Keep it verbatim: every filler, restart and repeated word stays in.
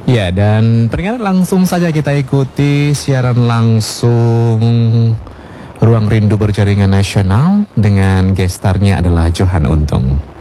Ya, dan peringatan langsung saja kita ikuti siaran langsung Ruang Rindu Berjaringan Nasional dengan gestarnya adalah Johan Untung.